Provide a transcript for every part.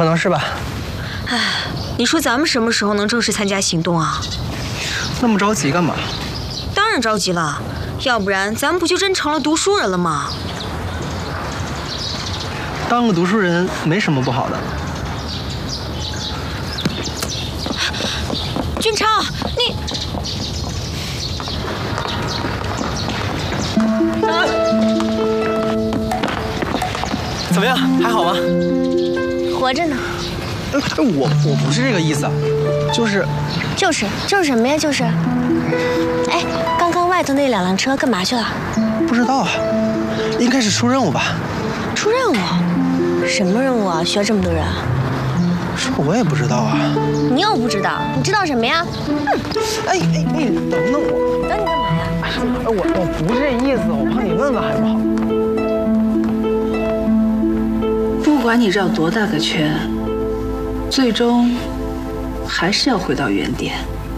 可能是吧。 哎，你说咱们什么时候能正式参加行动啊？ 那么着急干嘛？ 当然着急了，要不然咱们不就真成了读书人了吗？ 当个读书人没什么不好的。 俊超，你…… 怎么样？还好吗？ 活着呢。 我不是这个意思，就是什么呀？就是，哎，刚刚外头那2辆车干嘛去了？ 不知道啊，应该是出任务吧。 出任务？什么任务啊？需要这么多人？ 这我也不知道啊。 你又不知道？你知道什么呀？ 哎，你等等我。 等你干嘛呀？ 我不是这意思，我帮你问问还不好。 不管你绕多大个圈，最终还是要回到原点。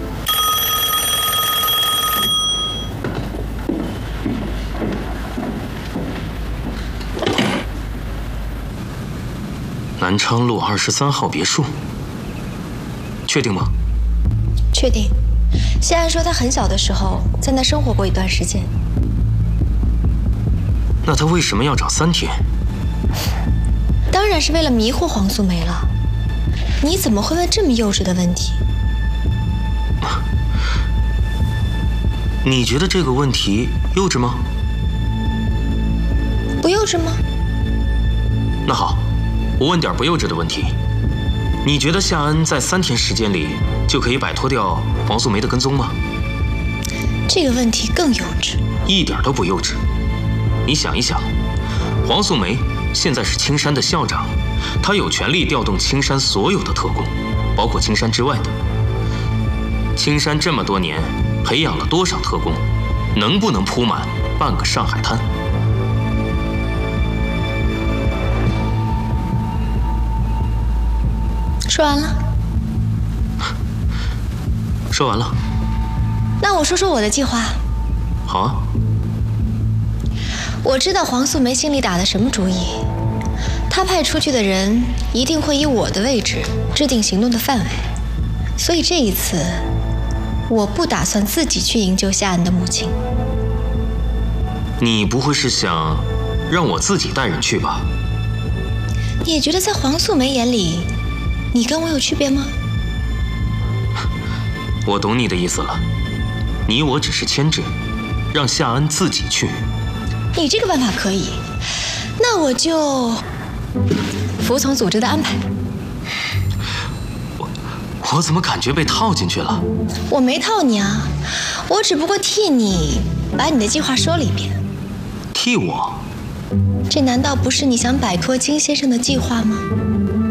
南昌路23号别墅，确定吗？ 确定。谢安说他很小的时候在那生活过一段时间。 那他为什么要找3天？ 当然是为了迷惑黄素梅了。你怎么会问这么幼稚的问题？ 你觉得这个问题幼稚吗？ 不幼稚吗？ 那好，我问点不幼稚的问题。你觉得夏安在3天时间里就可以摆脱掉黄素梅的跟踪吗？ 这个问题更幼稚。 一点都不幼稚。你想一想，黄素梅现在是青山的校长，她有权利调动青山所有的特工，包括青山之外的。青山这么多年培养了多少特工，能不能铺满半个上海滩？ 说完了。 说完了。 那我说说我的计划。 好啊。 我知道黄素梅心里打的什么主意，她派出去的人一定会以我的位置制定行动的范围，所以这一次，我不打算自己去营救夏安的母亲。 你不会是想让我自己带人去吧？ 你也觉得在黄素梅眼里，你跟我有区别吗？ 我懂你的意思了，你我只是牵制，让夏安自己去。 你这个办法可以，那我就服从组织的安排。 我怎么感觉被套进去了？ 我没套你啊，我只不过替你把你的计划说了一遍。 替我？ 这难道不是你想摆脱金先生的计划吗？